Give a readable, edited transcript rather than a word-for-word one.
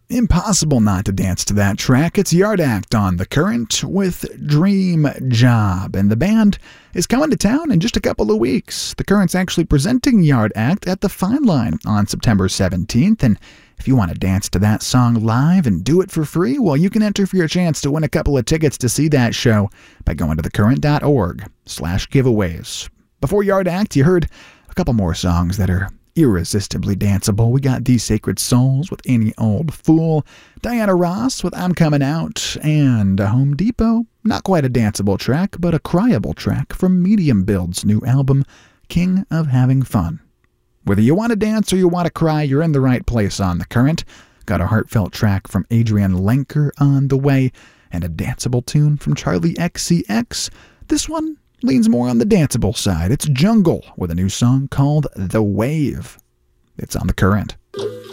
Impossible not to dance to that track. It's Yard Act on The Current with Dream Job. And the band is coming to town in just a couple of weeks. The Current's actually presenting Yard Act at the Fine Line on September 17th. And if you want to dance to that song live and do it for free, well, you can enter for your chance to win a couple of tickets to see that show by going to thecurrent.org/giveaways. Before Yard Act, you heard a couple more songs that are irresistibly danceable. We got These Sacred Souls with Any Old Fool, Diana Ross with I'm Coming Out, and Home Depot, not quite a danceable track, but a cryable track from Medium Build's new album, King of Having Fun. Whether you want to dance or you want to cry, you're in the right place on The Current. Got a heartfelt track from Adrian Lenker on the way, and a danceable tune from Charlie XCX. This one leans more on the danceable side. It's Jungle with a new song called The Wave. It's on The Current.